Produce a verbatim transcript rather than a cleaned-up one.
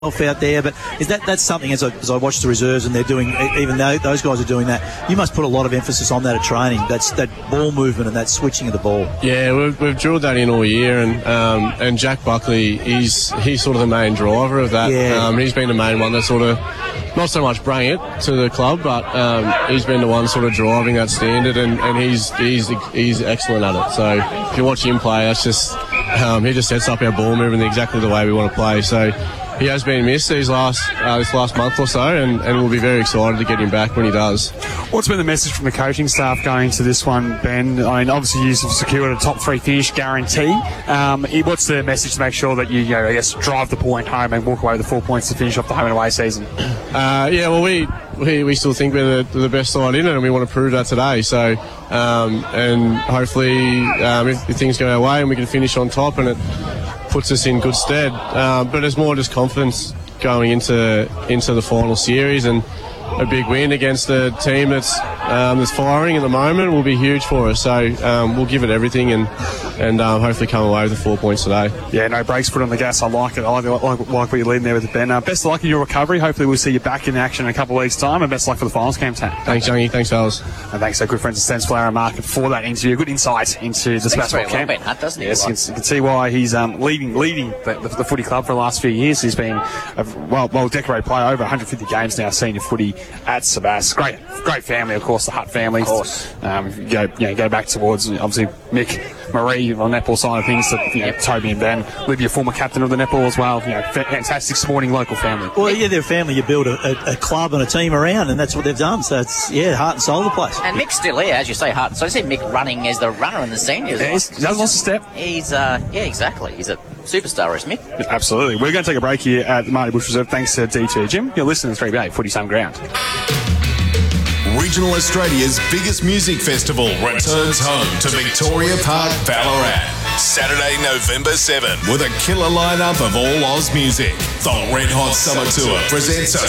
out there, but is that that's something as I, as I watch the reserves and they're doing, even though those guys are doing that, you must put a lot of emphasis on that at training. That's that ball movement and that switching of the ball. Yeah, we've, we've drilled that in all year, and um, and Jack Buckley, he's he's sort of the main driver of that. Yeah. Um, he's been the main one that sort of not so much bring it to the club, but um, he's been the one sort of driving that standard, and, and he's he's he's excellent at it. So if you watch him play, that's just um, he just sets up our ball movement exactly the way we want to play. So he has been missed these last uh, this last month or so, and, and we'll be very excited to get him back when he does. What's been the message from the coaching staff going into this one, Ben? I mean, obviously you've secured a top three finish guarantee. Um, what's the message to make sure that you, you know, I guess, drive the point home and walk away with the four points to finish off the home and away season? Uh, yeah, well, we, we we still think we're the, the best side in it, and we want to prove that today. So, um, and hopefully, um, if, if things go our way and we can finish on top, and it puts us in good stead. Uh, but it's more just confidence going into into the final series, and a big win against a team that's um, that's firing at the moment will be huge for us. So um, we'll give it everything, and and um, hopefully come away with the four points today. Yeah, no brakes put on the gas. I like it. I like, like, like what you're leading there with Ben. Uh, best of luck in your recovery. Hopefully we'll see you back in action in a couple of weeks' time, and best of luck for the finals campaign. Thanks, Jungie. Thanks, fellas. And thanks to our good friends at Stens Flower Market for that interview. Good insight into the basketball camp. Well, Ben Hunt, doesn't he? Yes, you can, you can see why he's um, leading leading the, the, the footy club for the last few years. He's been a well, well decorated player, over one hundred fifty games now, senior footy at Sebas. Great, great family, of course, the Hutt family. Of course. Um, if you go, you know, go back towards, obviously, Mick, Marie on the netball side of things, to, you know, Toby and Ben. Libya, former captain of the netball as well. You know, fantastic sporting local family. Well, yeah, they're a family you build a, a, a club and a team around, and that's what they've done. So it's, yeah, heart and soul of the place. And Mick's still here, as you say, heart. So I see Mick running as the runner in the seniors. Yeah, he's, he does lots of step. He's, uh, yeah, exactly. He's a superstar, is Mick. Yeah, absolutely. We're going to take a break here at the Marty Bush Reserve. Thanks to D two Jim. You're listening to three B eight Footy Some Ground. Regional Australia's biggest music festival returns home to Victoria Park, Ballarat. Saturday, November seventh, with a killer lineup of all Oz music. The Red Hot Summer Tour presents a